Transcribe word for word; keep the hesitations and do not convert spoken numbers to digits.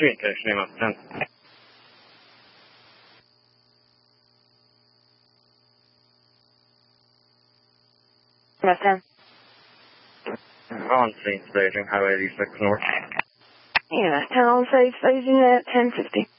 Communication, name up ten. Yes, ten. On scene staging, Highway eighty-six North. Yeah, ten on safe staging at ten fifty.